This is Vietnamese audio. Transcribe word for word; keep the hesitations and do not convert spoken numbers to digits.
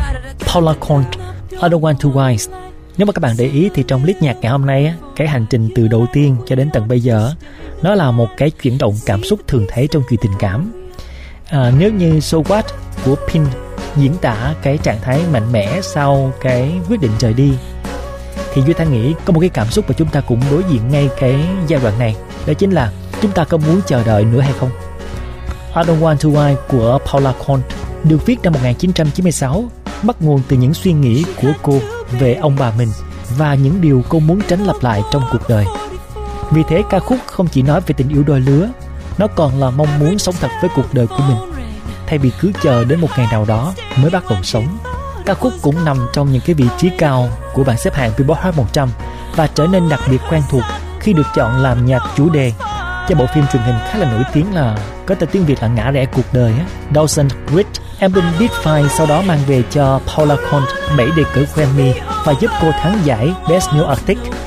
Paula Cont, I Don't Want to Wise. Nếu mà các bạn để ý thì trong list nhạc ngày hôm nay á, cái hành trình từ đầu tiên cho đến tận bây giờ, nó là một cái chuyển động cảm xúc thường thấy trong chuyện tình cảm. À, nếu như So What của Pink diễn tả cái trạng thái mạnh mẽ sau cái quyết định rời đi, thì Duy Thanh nghĩ có một cái cảm xúc mà chúng ta cũng đối diện ngay cái giai đoạn này, đó chính là chúng ta có muốn chờ đợi nữa hay không. I Don't Want to Wait của Paula Cont được viết năm một nghìn chín trăm chín mươi sáu, bắt nguồn từ những suy nghĩ của cô về ông bà mình và những điều cô muốn tránh lặp lại trong cuộc đời. Vì thế ca khúc không chỉ nói về tình yêu đôi lứa, nó còn là mong muốn sống thật với cuộc đời của mình, thay vì cứ chờ đến một ngày nào đó mới bắt đầu sống. Ca khúc cũng nằm trong những cái vị trí cao của bảng xếp hạng Billboard Hot một trăm và trở nên đặc biệt quen thuộc khi được chọn làm nhạc chủ đề cho bộ phim truyền hình khá là nổi tiếng là có tên tiếng Việt là Ngã Rẽ Cuộc Đời á, Dawson's Creek. Album Big Five sau đó mang về cho Paula Cont bảy đề cử Grammy và giúp cô thắng giải Best New Artist